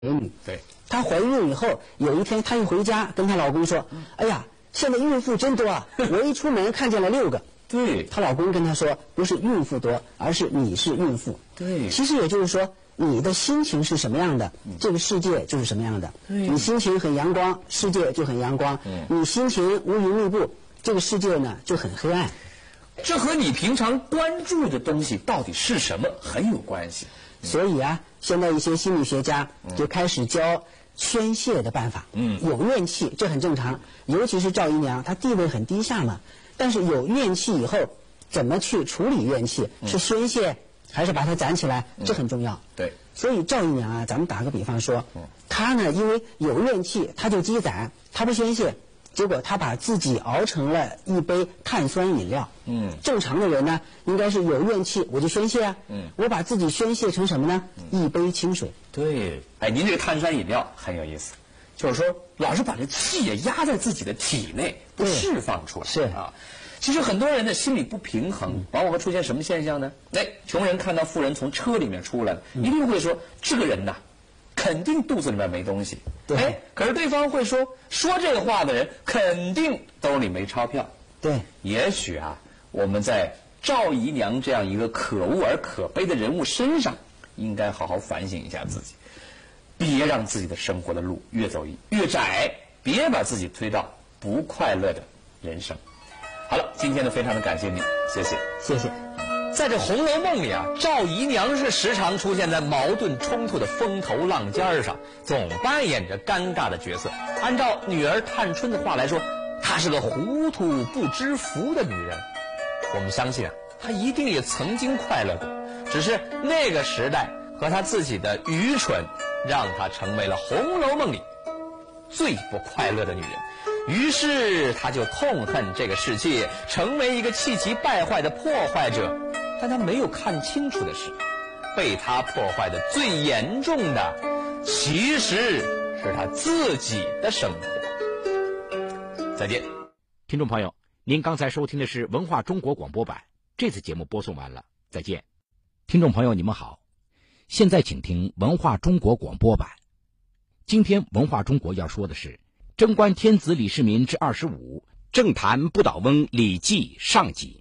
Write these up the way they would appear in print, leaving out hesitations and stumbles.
女。 对， 她怀孕以后，有一天她一回家跟她老公说：“哎呀，现在孕妇真多啊！我一出门看见了6个。” 对， 她老公跟她说：“不是孕妇多，而是你是孕妇。” 对， 其实也就是说，你的心情是什么样的，这个世界就是什么样的。你心情很阳光，世界就很阳光；你心情乌云密布，这个世界呢就很黑暗。 这和你平常关注的东西到底是什么很有关系。 所以啊，现在一些心理学家就开始教宣泄的办法。有怨气这很正常，尤其是赵姨娘，她地位很低下嘛。但是有怨气以后，怎么去处理怨气？是宣泄还是把它攒起来？这很重要。 对。 所以赵姨娘啊，咱们打个比方说，她呢因为有怨气，她就积攒，她不宣泄。结果他把自己熬成了一杯碳酸饮料。正常的人呢，应该是有怨气我就宣泄啊。我把自己宣泄成什么呢？一杯清水。 对，哎，您这个碳酸饮料很有意思，就是说老是把这气也压在自己的体内，不释放出来。 是啊，其实很多人的心理不平衡，往往会出现什么现象呢？哎，穷人看到富人从车里面出来了，一定会说这个人呐，肯定肚子里面没东西。哎，可是对方会说这个话的人肯定兜里没钞票。 对， 也许啊，我们在赵姨娘这样一个可恶而可悲的人物身上，应该好好反省一下自己，别让自己的生活的路越走越窄，别把自己推到不快乐的人生。好了，今天呢，非常的感谢您，谢谢， 谢谢。 在这《红楼梦》里啊，赵姨娘是时常出现在矛盾冲突的风头浪尖上，总扮演着尴尬的角色。按照女儿探春的话来说，她是个糊涂不知福的女人。我们相信啊，她一定也曾经快乐过，只是那个时代和她自己的愚蠢，让她成为了《红楼梦》里最不快乐的女人。于是她就痛恨这个世界，成为一个气急败坏的破坏者。但她没有看清楚的是，被她破坏的最严重的，其实是她自己的生活。再见， 听众朋友，您刚才收听的是文化中国广播版，这次节目播送完了，再见。听众朋友，你们好，现在请听文化中国广播版。今天文化中国要说的是贞观天子李世民之25，政坛不倒翁李绩上集。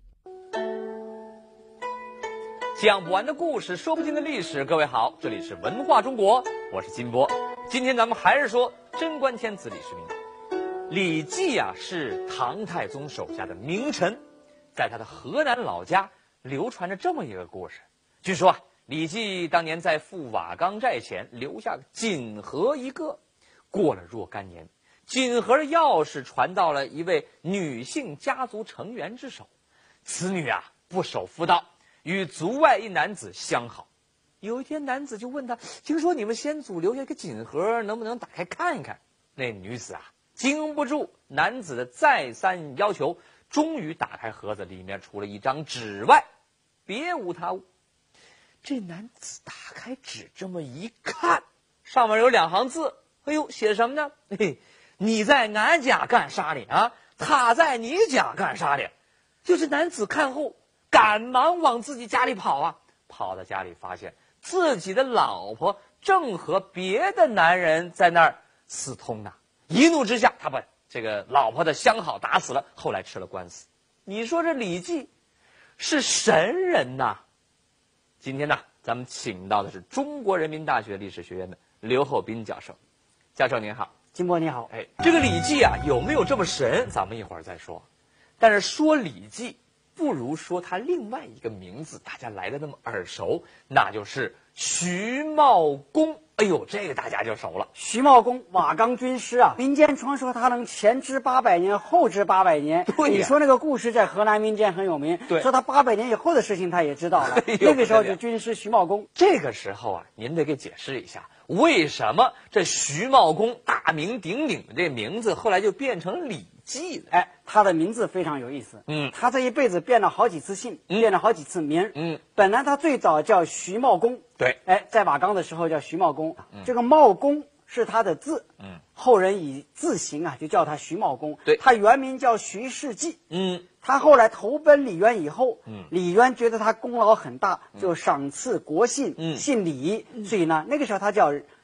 讲不完的故事，说不尽的历史。各位好，这里是文化中国，我是金波。今天咱们还是说贞观天子李世民。李绩啊，是唐太宗手下的名臣，在他的河南老家流传着这么一个故事。据说啊，李绩当年在赴瓦岗寨前留下锦盒一个，过了若干年，锦盒的钥匙传到了一位女性家族成员之手，此女啊不守妇道，与族外一男子相好。有一天，男子就问他：“听说你们先祖留下一个锦盒，能不能打开看一看？”那女子啊，经不住男子的再三要求，终于打开盒子，里面除了一张纸外，别无他物。这男子打开纸，这么一看，上面有2行字，哎呦，写什么呢？嘿，你在俺家干啥呢？啊，他在你家干啥呢？就是男子看后，赶忙往自己家里跑啊！跑到家里，发现自己的老婆正和别的男人在那儿私通呢。一怒之下，他把这个老婆的相好打死了，后来吃了官司。你说这李绩是神人呐！今天呢，咱们请到的是中国人民大学历史学院的刘厚斌教授。教授您好。 金波你好。 哎，这个李绩啊，有没有这么神，咱们一会儿再说。但是说李绩，不如说他另外一个名字，大家来的那么耳熟，那就是徐茂公。哎呦，这个大家就熟了。 徐茂公，瓦岗军师啊，民间传说他能前知800年，后知800年。 对呀， 你说那个故事在河南民间很有名， 对， 说他800年以后的事情他也知道了。那个时候就军师徐茂公。 这个时候啊，您得给解释一下，为什么这徐茂公大名鼎鼎的这名字后来就变成李绩了？ 哎，他的名字非常有意思。他这一辈子变了好几次姓，变了好几次名。本来他最早叫徐茂公。 对， 哎，在瓦岗的时候叫徐茂公。这个茂公是他的字。后人以字形啊，就叫他徐茂公。 对， 他原名叫徐世绩。他后来投奔李渊以后，李渊觉得他功劳很大，就赏赐国姓，姓李，所以呢，那个时候他叫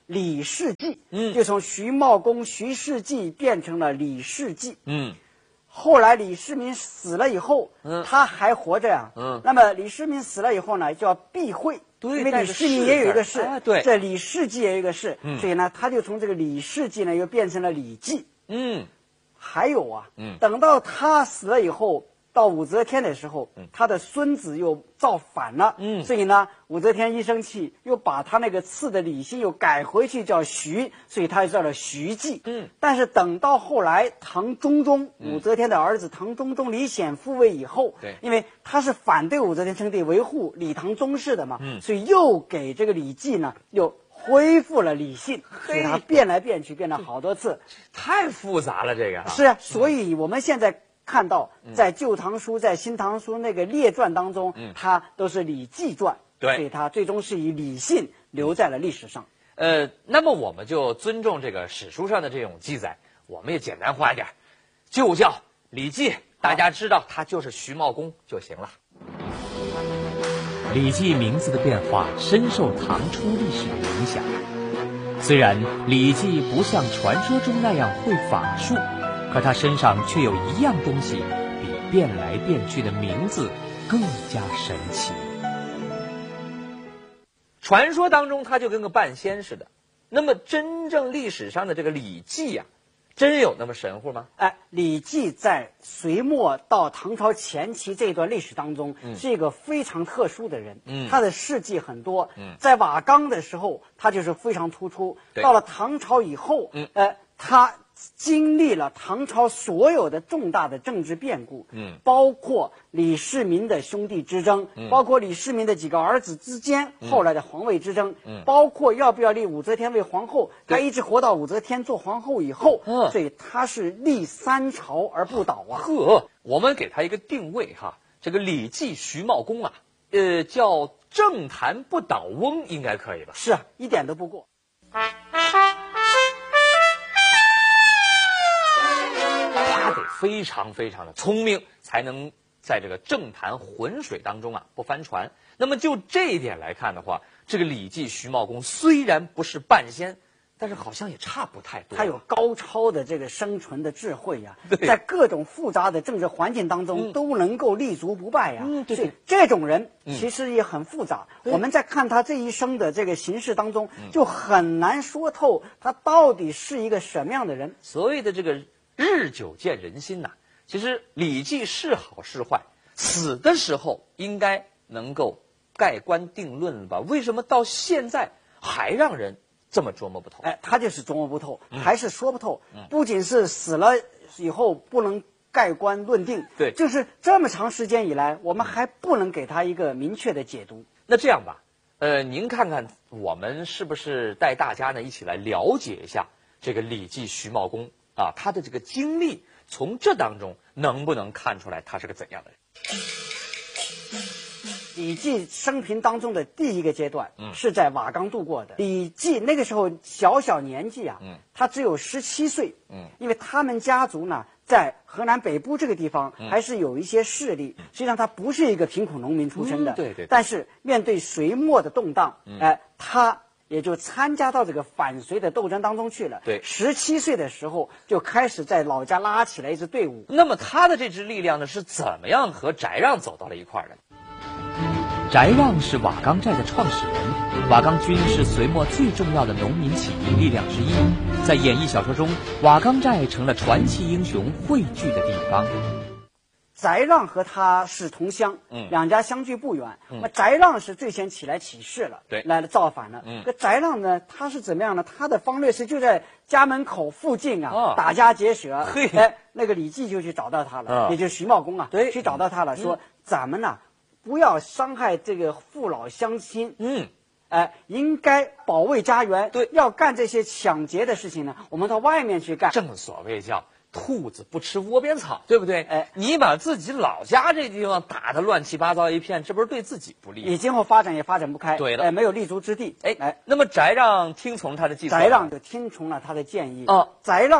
李世继，就从徐茂公、徐世继变成了李世继。后来李世民死了以后，他还活着呀。那么李世民死了以后呢，叫避讳。 对， 因为李世民也有一个氏， 对， 这李世继也有一个氏，所以呢，他就从这个李世继呢又变成了李继。还有啊，等到他死了以后，到武则天的时候，他的孙子又造反了，所以呢，武则天一生气，又把他那个赐的李姓又改回去叫徐，所以他就叫了徐继。但是等到后来唐中宗，武则天的儿子唐中宗李显复位以后，因为他是反对武则天称帝，维护李唐宗室的嘛，所以又给这个李继呢又恢复了李姓，所以他变来变去，变了好多次， 太复杂了这个。 是啊，所以我们现在看到在《旧唐书》在《新唐书》那个列传当中，它都是李继传， 对， 所以它最终是以李姓留在了历史上。 那么我们就尊重这个史书上的这种记载，我们也简单化一点，就叫李继，大家知道他就是徐茂公就行了。 李继名字的变化深受唐初历史的影响。虽然李继不像传说中那样会法术，可他身上却有一样东西比变来变去的名字更加神奇。 传说当中他就跟个半仙似的，那么真正历史上的这个李继啊，真有那么神乎吗？ 李继在隋末到唐朝前期这段历史当中，是一个非常特殊的人。他的事迹很多。在瓦岗的时候，他就是非常突出。到了唐朝以后，他经历了唐朝所有的重大的政治变故，包括李世民的兄弟之争，包括李世民的几个儿子之间后来的皇位之争，包括要不要立武则天为皇后，他一直活到武则天做皇后以后，所以他是立三朝而不倒啊。 我们给他一个定位哈，这个李继徐茂公啊，叫政坛不倒翁，应该可以吧？ 是啊，一点都不过。 他得非常非常的聪明，才能在这个政坛浑水当中不翻船。那么就这一点来看的话，这个李继徐茂公虽然不是半仙，但是好像也差不太多。 他有高超的这个生存的智慧呀，在各种复杂的政治环境当中都能够立足不败呀。对，这种人其实也很复杂。我们在看他这一生的这个行事当中，就很难说透他到底是一个什么样的人。 所谓的这个日久见人心呐，其实李继是好是坏，死的时候应该能够盖棺定论了吧？为什么到现在还让人这么琢磨不透？ 他就是琢磨不透，还是说不透。不仅是死了以后不能盖棺论定， 对， 就是这么长时间以来，我们还不能给他一个明确的解读。 那这样吧，您看看我们是不是带大家呢一起来了解一下这个李继徐茂公啊，他的这个经历，从这当中能不能看出来他是个怎样的人？ 李继生平当中的第一个阶段是在瓦岗度过的。李继那个时候小年纪啊，他只有17岁，因为他们家族呢在河南北部这个地方还是有一些势力，实际上他不是一个贫苦农民出身的， 对。 但是面对隋末的动荡，他也就参加到这个反隋的斗争当中去了。 对 ，17岁的时候就开始在老家拉起了一支队伍。 那么他的这支力量呢，是怎么样和翟让走到了一块儿的？ 翟让是瓦岗寨的创始人，瓦岗军是隋末最重要的农民起义力量之一。在演义小说中，瓦岗寨成了传奇英雄汇聚的地方。 翟让和他是同乡，两家相距不远。那翟让是最先起来起事了， 对， 来了造反了。那翟让呢，他是怎么样呢？他的方略是就在家门口附近打家劫舍。那个李继就去找到他了，也就是徐茂公对， 去找到他了，说咱们呢不要伤害这个父老乡亲，应该保卫家园。 对， 要干这些抢劫的事情呢，我们到外面去干。 正所谓叫兔子不吃窝边草，对不对？你把自己老家这地方打得乱七八糟一片，这不是对自己不利？ 你今后发展也发展不开。 对了， 没有立足之地。 那么翟让听从他的计策， 翟让就听从了他的建议。翟让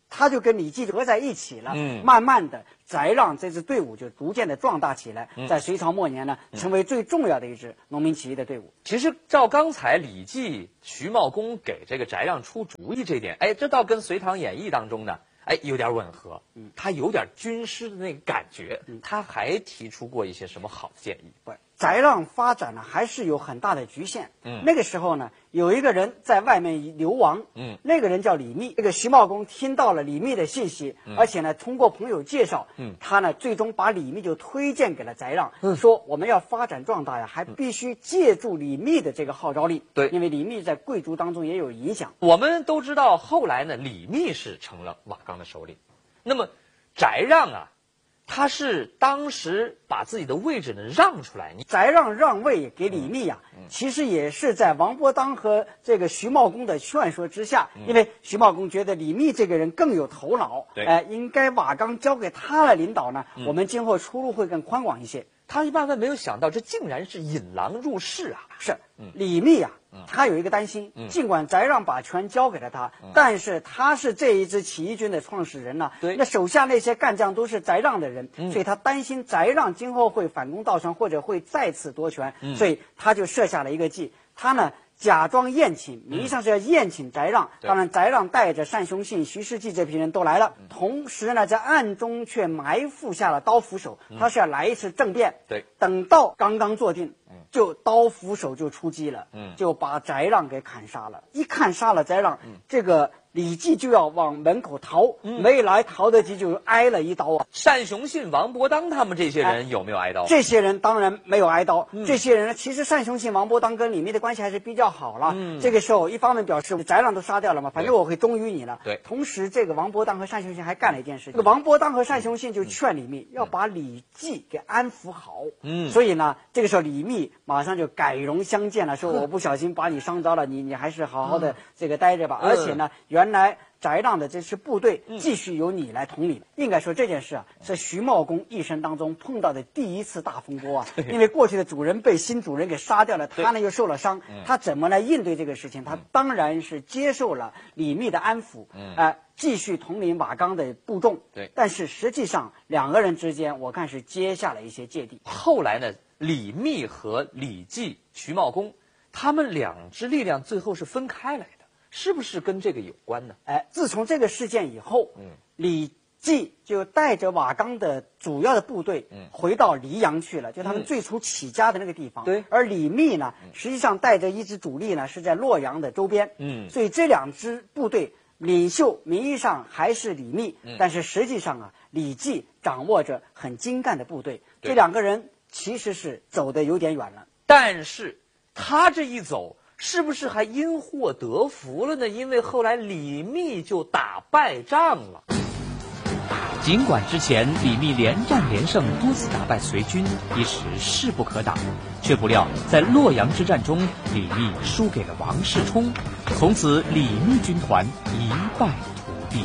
他就跟李继合在一起了。慢慢的，翟让这支队伍就逐渐的壮大起来，在隋朝末年呢，成为最重要的一支农民起义的队伍。 其实照刚才李绩、徐茂公给这个翟让出主意这点，这倒跟《隋唐演义》当中呢，有点吻合。他有点军师的那个感觉。他还提出过一些什么好的建议？ 翟让发展呢，还是有很大的局限。那个时候呢，有一个人在外面流亡。那个人叫李密。这个徐茂公听到了李密的信息，而且呢，通过朋友介绍，他呢最终把李密就推荐给了翟让，说我们要发展壮大呀，还必须借助李密的这个号召力。 对， 因为李密在贵族当中也有影响。 我们都知道，后来呢，李密是成了瓦岗的首领。那么，翟让啊，他是当时把自己的位置呢让出来。 翟让让位给李密啊，其实也是在王伯当和这个徐茂公的劝说之下，因为徐茂公觉得李密这个人更有头脑，应该瓦岗交给他来领导呢，我们今后出路会更宽广一些。 他万万没有想到，这竟然是引狼入室啊！ 是，李密啊，他有一个担心，尽管翟让把权交给了他，但是他是这一支起义军的创始人呢，那手下那些干将都是翟让的人，所以他担心翟让今后会反攻倒传，或者会再次夺权，所以他就设下了一个计，他呢假装宴请，名义上是要宴请翟让，当然翟让带着单雄信、徐世绩这批人都来了，同时呢在暗中却埋伏下了刀斧手，他是要来一次政变。等到刚刚坐定，就刀斧手就出击了，就把翟让给砍杀了。一看杀了翟让，这个李绩就要往门口逃，没来逃得及，就挨了一刀啊。 单雄信、王伯当他们这些人有没有挨刀？ 这些人当然没有挨刀。这些人其实单雄信、王伯当跟李密的关系还是比较好了。这个时候一方面表示翟让都杀掉了嘛，反正我会忠于你了。同时这个王伯当和单雄信还干了一件事，这个王伯当和单雄信就劝李密要把李绩给安抚好。所以呢，这个时候李密马上就改容相见了，说我不小心把你伤着了，你还是好好的这个待着吧。而且呢，原来翟让的这支部队继续由你来统领。应该说这件事啊，是徐茂公一生当中碰到的第一次大风波啊。因为过去的主人被新主人给杀掉了，他呢又受了伤，他怎么来应对这个事情？他当然是接受了李密的安抚，继续统领瓦岗的部众。但是实际上两个人之间，我看是结下了一些芥蒂。 后来呢，李密和李绩、徐茂公他们两支力量最后是分开来的，是不是跟这个有关呢？ 自从这个事件以后，李绩就带着瓦岗的主要的部队回到黎阳去了，就他们最初起家的那个地方。而李密呢，实际上带着一支主力呢是在洛阳的周边。所以这两支部队领袖名义上还是李密，但是实际上啊，李绩掌握着很精干的部队。这两个人其实是走得有点远了。 但是他这一走，是不是还因祸得福了呢？因为后来李密就打败仗了。 尽管之前李密连战连胜，多次打败隋军，一时势不可挡，却不料在洛阳之战中，李密输给了王世充，从此李密军团一败涂地。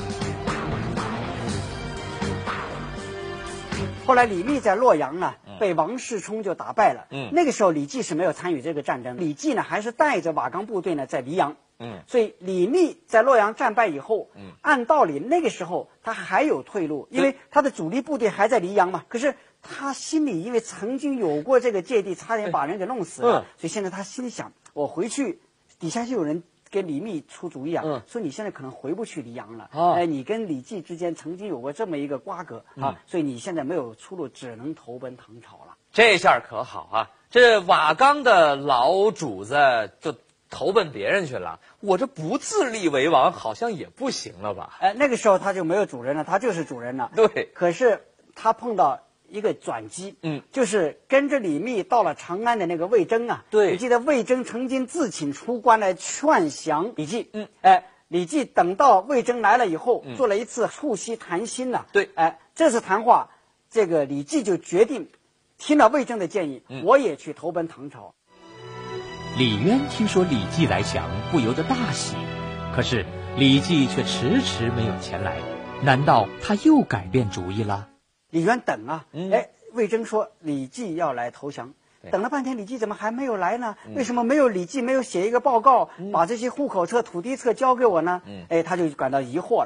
后来李密在洛阳呢，被王世充就打败了。那个时候李绩是没有参与这个战争，李绩呢还是带着瓦岗部队呢在黎阳。所以李密在洛阳战败以后，按道理那个时候他还有退路，因为他的主力部队还在黎阳嘛。可是他心里因为曾经有过这个芥蒂，差点把人给弄死了，所以现在他心里想，我回去，底下就有人给李密出主意啊，说你现在可能回不去黎阳了，你跟李绩之间曾经有过这么一个瓜葛啊，所以你现在没有出路，只能投奔唐朝了。 这下可好啊，这瓦岗的老主子就投奔别人去了，我这不自立为王好像也不行了吧？ 那个时候他就没有主人了，他就是主人了。 对， 可是他碰到一个转机，就是跟着李密到了长安的那个魏征啊。 对， 你记得魏征曾经自请出关来劝降李绩。李绩等到魏征来了以后，做了一次促膝谈心呐。 对， 这次谈话，这个李绩就决定听了魏征的建议，我也去投奔唐朝。 李渊听说李绩来降，不由得大喜，可是李绩却迟迟没有前来，难道他又改变主意了？ 李渊等啊，魏征说李绩要来投降，等了半天李绩怎么还没有来呢？为什么没有李绩没有写一个报告，把这些户口册、土地册交给我呢？他就感到疑惑了。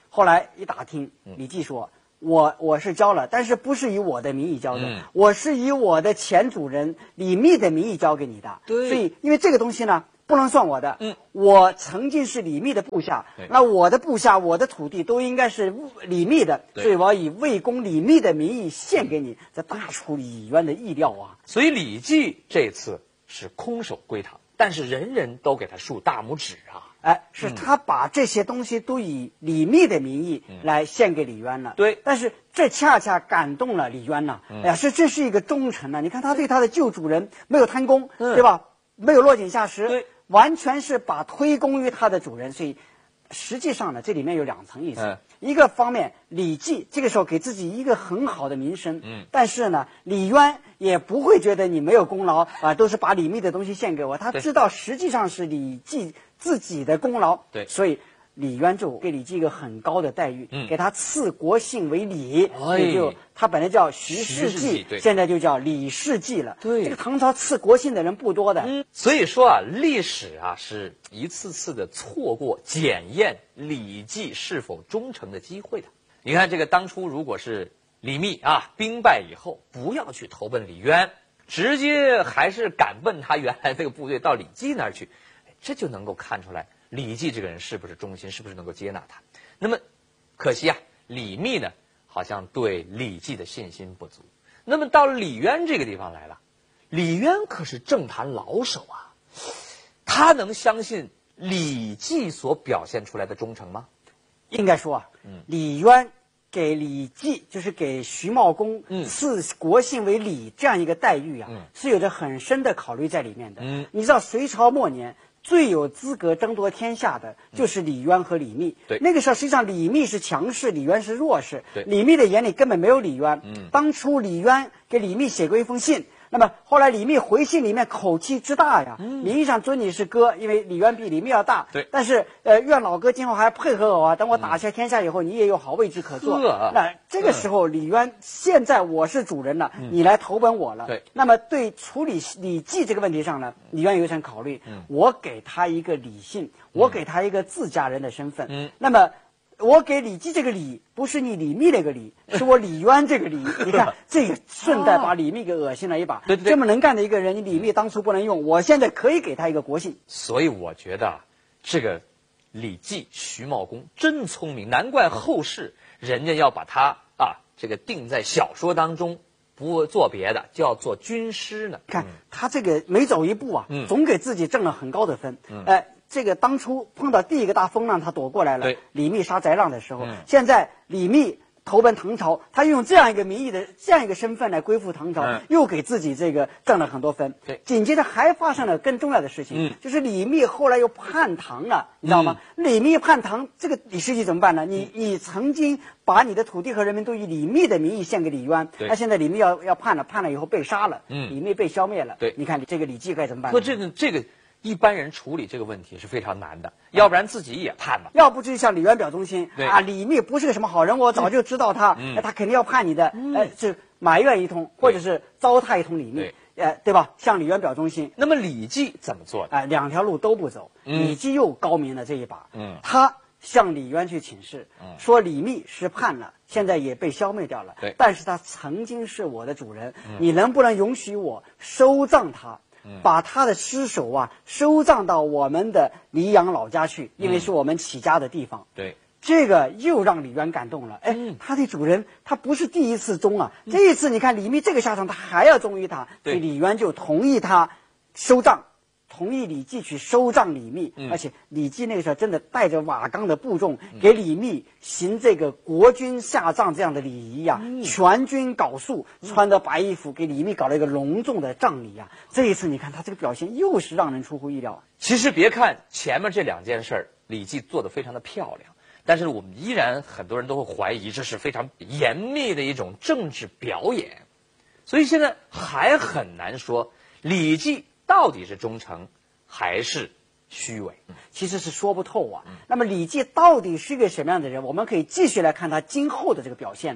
后来一打听，李绩说。我是交了，但是不是以我的名义交的，我是以我的前主人李密的名义交给你的。 对， 所以因为这个东西呢不能算我的，我曾经是李密的部下，那我的部下我的土地都应该是李密的，所以我要以魏公李密的名义献给你，这大出李渊的意料啊。 所以李绩这次是空手归堂，但是人人都给他竖大拇指啊。 是他把这些东西都以李密的名义来献给李渊了。 对， 但是这恰恰感动了李渊呐。哎呀，这是一个忠臣呐！你看他对他的旧主人没有贪功，对吧？没有落井下石， 对， 完全是把推功于他的主人。所以实际上呢，这里面有2层意思。一个方面，李绩这个时候给自己一个很好的名声，但是呢，李渊也不会觉得你没有功劳啊，都是把李密的东西献给我。他知道实际上是李绩自己的功劳， 对， 所以李渊就给李绩一个很高的待遇，给他赐国姓为李，也就他本来叫徐世绩，现在就叫李世绩了。 对， 这个唐朝赐国姓的人不多的。 所以说啊，历史啊是一次次的错过检验李绩是否忠诚的机会的。你看这个当初如果是李密啊兵败以后，不要去投奔李渊，直接还是赶奔他原来这个部队到李绩那儿去，这就能够看出来李绩这个人是不是忠心，是不是能够接纳他。那么可惜啊，李密呢好像对李绩的信心不足。那么到李渊这个地方来了，李渊可是政坛老手啊，他能相信李绩所表现出来的忠诚吗？ 应该说啊，李渊给李绩，就是给徐茂公赐国姓为李这样一个待遇啊，是有着很深的考虑在里面的。你知道隋朝末年最有资格争夺天下的就是李渊和李密。 对， 那个时候实际上李密是强势，李渊是弱势。 对， 李密的眼里根本没有李渊。当初李渊给李密写过一封信。那么后来李密回信里面口气之大呀，名义上尊你是哥，因为李渊比李密要大。 对， 但是愿老哥今后还配合我啊，等我打下天下以后，你也有好位置可坐。那这个时候李渊现在我是主人了，你来投奔我了。 对， 那么对处理李绩这个问题上呢，李渊有一层考虑，我给他一个李姓，我给他一个自家人的身份。那么我给李绩这个李，不是你李密那个李，是我李渊这个李。你看这个顺带把李密给恶心了一把。 对， 这么能干的一个人，你李密当初不能用，我现在可以给他一个国姓。 所以我觉得这个李绩徐茂公真聪明，难怪后世人家要把他这个定在小说当中，不做别的，就要做军师呢。 看他这个每走一步啊，总给自己挣了很高的分。这个当初碰到第一个大风浪，他躲过来了。李密杀翟浪的时候，现在李密投奔唐朝，他用这样一个名义的这样一个身份来归附唐朝，又给自己这个挣了很多分。 对， 紧接着还发生了更重要的事情，就是李密后来又叛唐了，你知道吗？李密叛唐，这个李世绩怎么办呢？你曾经把你的土地和人民都以李密的名义献给李渊，那现在李密要叛了，叛了以后被杀了，李密被消灭了。 对， 你看这个李绩该怎么办？ 不，这个。一般人处理这个问题是非常难的，要不然自己也叛了。 要不就像李渊表忠心啊，李密不是个什么好人，我早就知道他，他肯定要叛你的，是埋怨一通，或者是糟蹋一通李密，对吧？向李渊表忠心。 那么李绩怎么做的？ 两条路都不走。李绩又高明了这一把，他向李渊去请示，说李密是叛了，现在也被消灭掉了，但是他曾经是我的主人，你能不能允许我收葬他？把他的尸首收葬到我们的黎阳老家去，因为是我们起家的地方。 对， 这个又让李渊感动了。他的主人他不是第一次忠啊，这一次你看李密这个下场，他还要忠于他，所以李渊就同意他收葬，同意李绩去收葬李密。而且李绩那个时候真的带着瓦岗的部众，给李密行这个国君下葬这样的礼仪全军缟素，穿着白衣服给李密搞了一个隆重的葬礼这一次你看他这个表现又是让人出乎意料。 其实别看前面这2件事李绩做得非常的漂亮，但是我们依然很多人都会怀疑这是非常严密的一种政治表演，所以现在还很难说李绩到底是忠诚还是虚伪， 其实是说不透那么李绩到底是一个什么样的人，我们可以继续来看他今后的这个表现。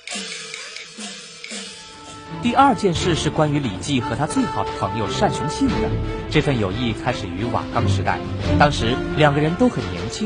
第2件事是关于李绩和他最好的朋友单雄信的。这份友谊开始于瓦岗时代，当时2个人都很年轻，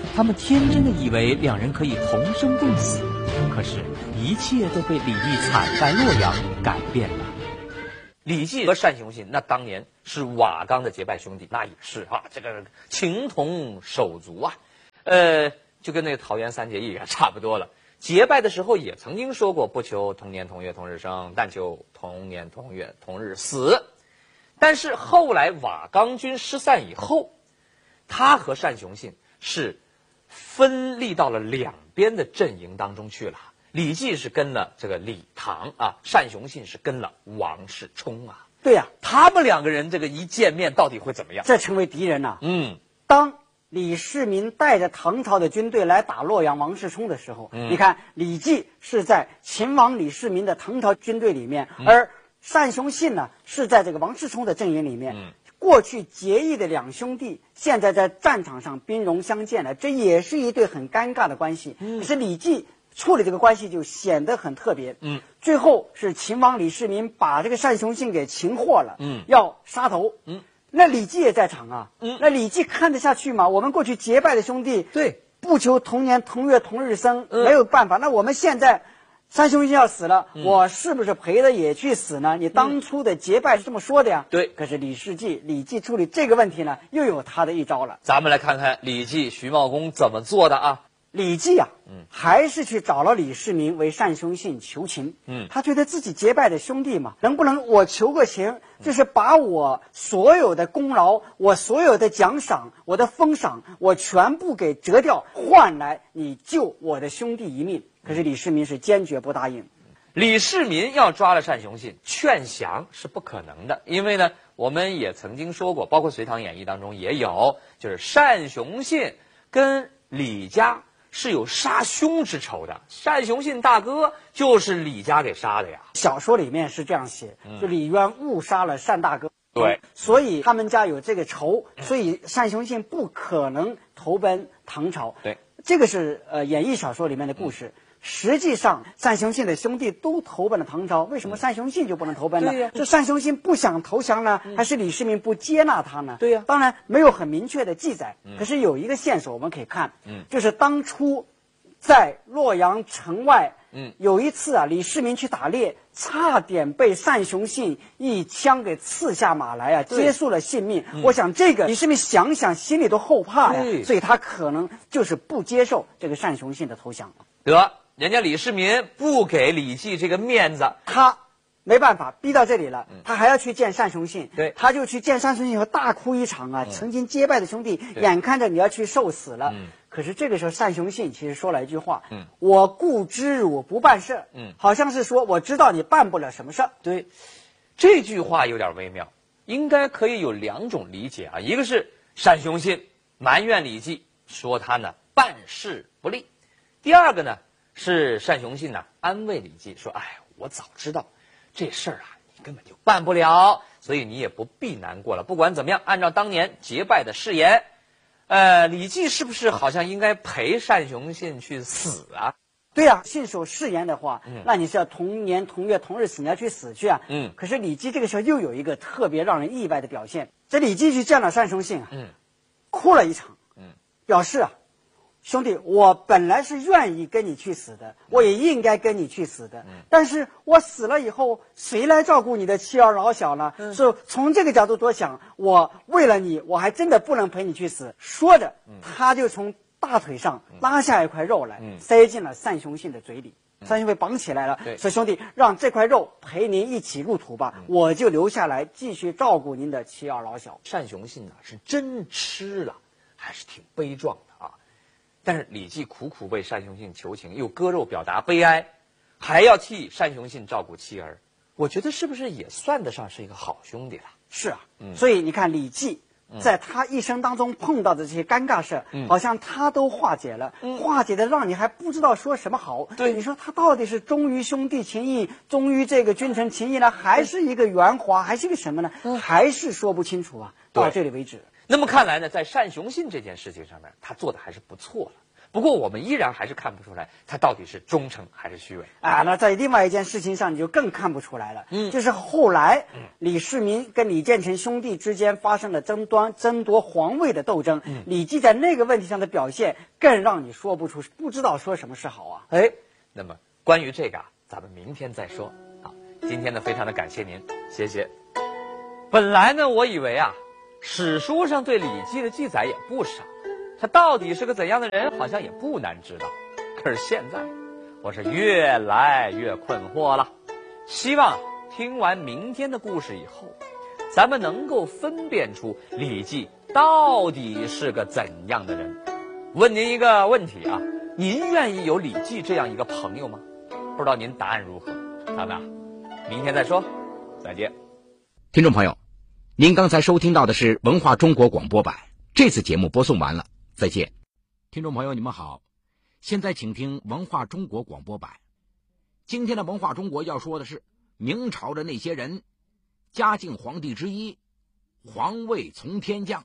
他们天真的以为两人可以同生共死，可是，一切都被李绩惨败洛阳改变了。 李绩和单雄信那当年是瓦岗的结拜兄弟，那也是啊，这个情同手足啊，就跟那个桃园三结义差不多了。结拜的时候也曾经说过，不求同年同月同日生，但求同年同月同日死。但是后来瓦岗军失散以后，他和单雄信是分立到了两边的阵营当中去了。李绩是跟了这个李唐啊，单雄信是跟了王世充啊。 对呀， 他们两个人这个一见面到底会怎么样？ 这成为敌人呐。当李世民带着唐朝的军队来打洛阳王世充的时候，你看李绩是在秦王李世民的唐朝军队里面，而单雄信呢是在这个王世充的阵营里面。过去结义的两兄弟，现在在战场上兵戎相见了，这也是一对很尴尬的关系。可是李绩处理这个关系就显得很特别。最后是秦王李世民把这个单雄信给擒获了，要杀头。那李绩也在场啊。那李绩看得下去吗？我们过去结拜的兄弟， 对， 不求同年同月同日生，没有办法。那我们现在单雄信要死了，我是不是陪着也去死呢？你当初的结拜是这么说的呀。 对。 可是李绩处理这个问题呢，又有他的一招了。 咱们来看看李绩、徐茂公怎么做的啊。 李绩啊，还是去找了李世民为单雄信求情。他觉得自己结拜的兄弟嘛，能不能我求个情，就是把我所有的功劳、我所有的奖赏、我的封赏，我全部给折掉，换来你救我的兄弟一命。可是李世民是坚决不答应。 李世民要抓了单雄信，劝降是不可能的，因为呢，我们也曾经说过，包括《隋唐演义》当中也有，就是单雄信跟李家是有杀兄之仇的，单雄信大哥就是李家给杀的呀。 小说里面是这样写，就李渊误杀了单大哥。 对， 所以他们家有这个仇，所以单雄信不可能投奔唐朝。 对， 这个是演义小说里面的故事。实际上，单雄信的兄弟都投奔了唐朝，为什么单雄信就不能投奔呢？是单雄信不想投降呢，还是李世民不接纳他呢？ 对呀， 当然没有很明确的记载，可是有一个线索我们可以看，就是当初在洛阳城外，有一次啊，李世民去打猎，差点被单雄信一枪给刺下马来啊，结束了性命。我想这个李世民想想心里都后怕呀，所以他可能就是不接受这个单雄信的投降。 得，人家李世民不给李绩这个面子， 他没办法，逼到这里了，他还要去见单雄信。 对， 他就去见单雄信以后大哭一场啊，曾经结拜的兄弟，眼看着你要去受死了。可是这个时候单雄信其实说了一句话，我固知汝不办事。好像是说我知道你办不了什么事儿。 对，这句话有点微妙，应该可以有两种理解啊，一个是单雄信埋怨李绩，说他呢办事不力；第二个呢是单雄信呢安慰李绩，说哎，我早知道这事儿啊你根本就办不了，所以你也不必难过了。不管怎么样，按照当年结拜的誓言，李绩是不是好像应该陪单雄信去死啊？ 对呀，信守誓言的话，那你是要同年同月同日死，你要去死去啊。可是李绩这个时候又有一个特别让人意外的表现，这李绩去见了单雄信啊，哭了一场，表示啊，兄弟，我本来是愿意跟你去死的，我也应该跟你去死的，但是我死了以后，谁来照顾你的妻儿老小呢？所以从这个角度多想，我为了你，我还真的不能陪你去死。说着，他就从大腿上拉下一块肉来，塞进了单雄信的嘴里。单雄信被绑起来了，说兄弟，让这块肉陪您一起入土吧，我就留下来继续照顾您的妻儿老小。 单雄信呢是真吃了，还是挺悲壮的啊。但是李绩苦苦为单雄信求情，又割肉表达悲哀，还要替单雄信照顾妻儿，我觉得是不是也算得上是一个好兄弟了？ 是啊，所以你看李绩在他一生当中碰到的这些尴尬事，好像他都化解了，化解的让你还不知道说什么好。 对， 你说他到底是忠于兄弟情谊，忠于这个君臣情谊呢，还是一个圆滑，还是一个什么呢？还是说不清楚啊。到这里为止。 那么看来呢，在单雄信这件事情上面，他做的还是不错的。 不过我们依然还是看不出来他到底是忠诚还是虚伪啊。那在另外一件事情上，你就更看不出来了。就是后来李世民跟李建成兄弟之间发生了争夺皇位的斗争，李绩在那个问题上的表现更让你说不出，不知道说什么是好啊。 哎，那么关于这个咱们明天再说。好，今天呢非常的感谢您，谢谢。本来呢我以为史书上对李绩的记载也不少，他到底是个怎样的人好像也不难知道。可是现在我是越来越困惑了，希望听完明天的故事以后，咱们能够分辨出李绩到底是个怎样的人。问您一个问题您愿意有李绩这样一个朋友吗？不知道您答案如何，咱们明天再说，再见。 听众朋友，您刚才收听到的是文化中国广播版，这次节目播送完了，再见。听众朋友你们好，现在请听文化中国广播版。今天的文化中国要说的是明朝的那些人，嘉靖皇帝之一，皇位从天降。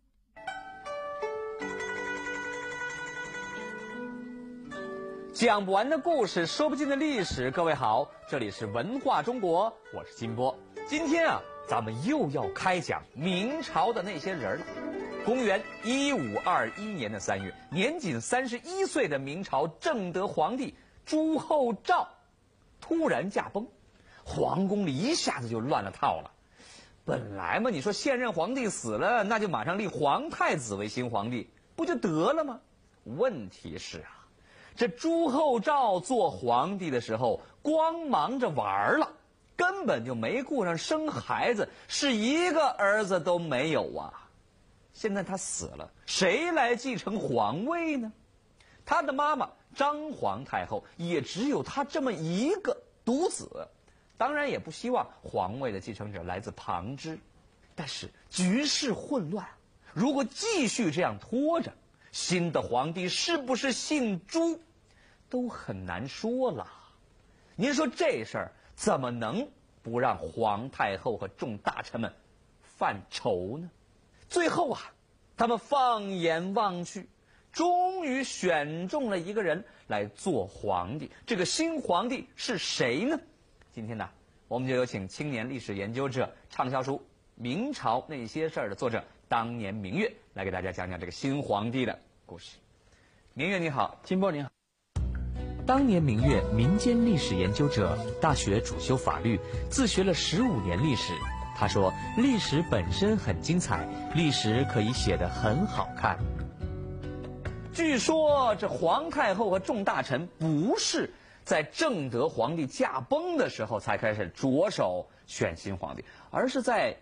讲不完的故事，说不尽的历史。各位好，这里是文化中国，我是金波。今天咱们又要开讲明朝的那些人了。公元1521年的3月，年仅31岁的明朝正德皇帝朱厚照突然驾崩，皇宫里一下子就乱了套了。本来嘛，你说现任皇帝死了，那就马上立皇太子为新皇帝，不就得了吗？问题是这朱厚照做皇帝的时候光忙着玩了，根本就没顾上生孩子，是一个儿子都没有现在他死了，谁来继承皇位呢？他的妈妈张皇太后也只有他这么一个独子，当然也不希望皇位的继承者来自旁支。但是局势混乱，如果继续这样拖着，新的皇帝是不是姓朱都很难说了。您说这事儿怎么能不让皇太后和众大臣们犯愁呢？最后他们放眼望去，终于选中了一个人来做皇帝。这个新皇帝是谁呢？今天我们就有请青年历史研究者、畅销书《明朝那些事儿》的作者当年明月来给大家讲讲这个新皇帝的故事。明月你好。 金波您好。当年明月民间历史研究者，大学主修法律，自学了15年历史。他说历史本身很精彩，历史可以写得很好看。 据说这皇太后和众大臣不是在正德皇帝驾崩的时候才开始着手选新皇帝，而是在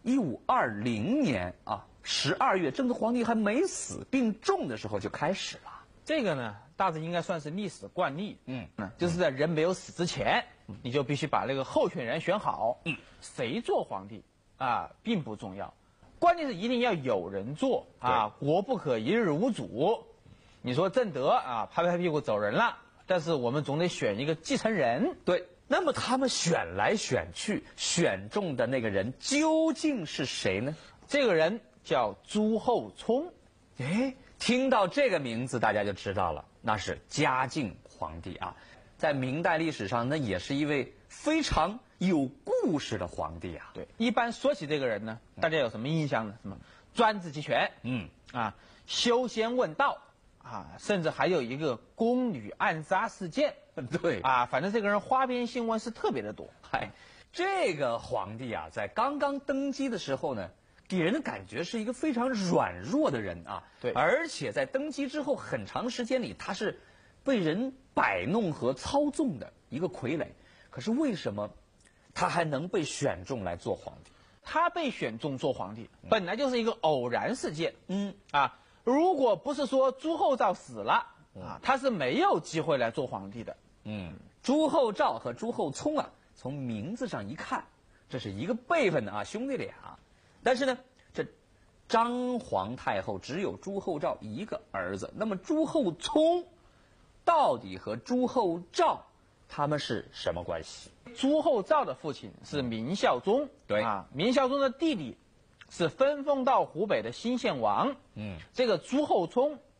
1520年12月正德皇帝还没死病重的时候就开始了。 这个呢大致应该算是历史惯例，就是在人没有死之前，你就必须把那个候选人选好。谁做皇帝并不重要，关键是一定要有人做国不可一日无主。你说正德拍拍屁股走人了，但是我们总得选一个继承人。 对，那么他们选来选去，选中的那个人究竟是谁呢？ 这个人叫朱厚熜。 听到这个名字大家就知道了，那是嘉靖皇帝在明代历史上那也是一位非常有故事的皇帝对，一般说起这个人呢，大家有什么印象呢？什么专制集权，修仙问道甚至还有一个宫女暗杀事件。 对反正这个人花边新闻是特别的多。 这个皇帝在刚刚登基的时候呢，给人的感觉是一个非常软弱的人对， 而且在登基之后很长时间里，他是被人摆弄和操纵的一个傀儡。可是为什么他还能被选中来做皇帝？ 他被选中做皇帝本来就是一个偶然事件。如果不是说朱厚照死了他是没有机会来做皇帝的。 朱厚照和朱厚熜从名字上一看，这是一个辈分的兄弟俩。但是呢，这张皇太后只有朱厚照一个儿子，那么朱厚熜到底和朱厚照他们是什么关系？ 朱厚照的父亲是明孝宗， 对明孝宗的弟弟是分封到湖北的新献王。这个朱厚熜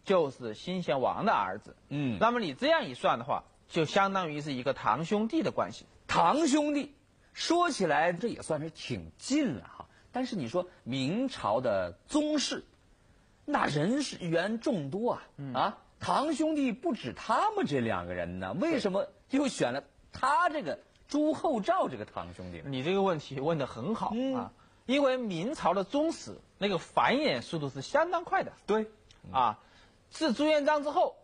就是新贤王的儿子。那么你这样一算的话，就相当于是一个堂兄弟的关系。 堂兄弟，说起来这也算是挺近了哈。但是你说明朝的宗室，那人员众多啊，堂兄弟不止他们这2个人呢，为什么又选了他这个朱厚照这个堂兄弟？ 你这个问题问得很好啊，因为明朝的宗室那个繁衍速度是相当快的。 对， 自朱元璋之后，